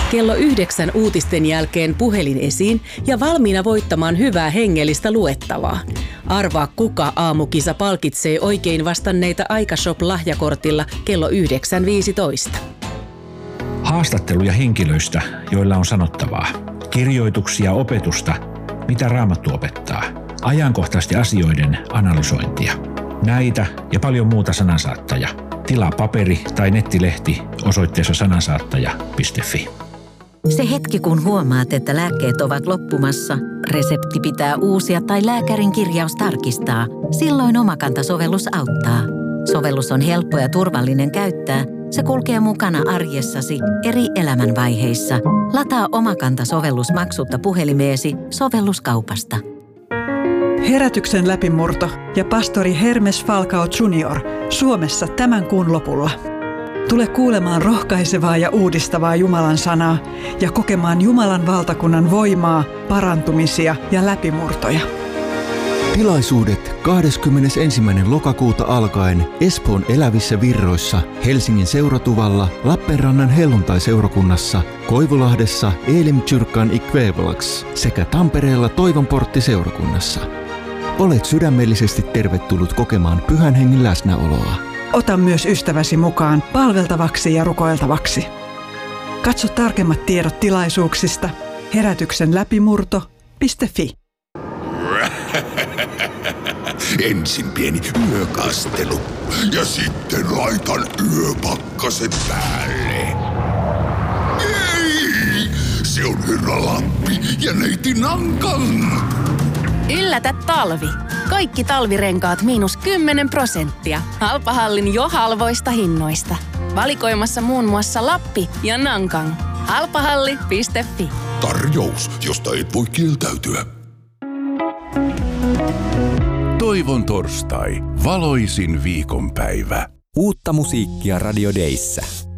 Kello 9 uutisten jälkeen puhelin esiin ja valmiina voittamaan hyvää hengellistä luettavaa. Arvaa, kuka aamukisa palkitsee oikein vastanneita Aikashop-lahjakortilla kello 9.15. Haastatteluja henkilöistä, joilla on sanottavaa. Kirjoituksia, opetusta, mitä Raamattu opettaa. Ajankohtaisten asioiden analysointia. Näitä ja paljon muuta Sanansaattaja. Tilaa paperi- tai nettilehti osoitteessa sanansaattaja.fi. Se hetki, kun huomaat, että lääkkeet ovat loppumassa, resepti pitää uusia tai lääkärin kirjaus tarkistaa. Silloin Omakanta-sovellus auttaa. Sovellus on helppo ja turvallinen käyttää. Se kulkee mukana arjessasi eri elämänvaiheissa. Lataa Omakanta-sovellus maksutta puhelimeesi sovelluskaupasta. Herätyksen läpimurto ja pastori Hermes Falcao Jr. Suomessa tämän kuun lopulla. Tule kuulemaan rohkaisevaa ja uudistavaa Jumalan sanaa ja kokemaan Jumalan valtakunnan voimaa, parantumisia ja läpimurtoja. Tilaisuudet 21. lokakuuta alkaen Espoon Elävissä Virroissa, Helsingin Seuratuvalla, Lappeenrannan Helluntai-seurakunnassa, Koivulahdessa Elim-kyrkan Ikvävalax sekä Tampereella Toivonportti-seurakunnassa. Olet sydämellisesti tervetullut kokemaan Pyhän Hengen läsnäoloa. Ota myös ystäväsi mukaan palveltavaksi ja rukoiltavaksi. Katso tarkemmat tiedot tilaisuuksista herätyksenläpimurto.fi. Ensin pieni yökastelu ja sitten laitan yöpakkaset päälle. Ei! Se on Herra Lappi ja neiti Nankan. Yllätä talvi. Kaikki talvirenkaat -10%. Halpahallin jo halvoista hinnoista. Valikoimassa muun muassa Lappi ja Nankang. Halpahalli.fi. Tarjous, josta et voi kieltäytyä. Toivon torstai. Valoisin viikonpäivä. Uutta musiikkia Radio Dayssä.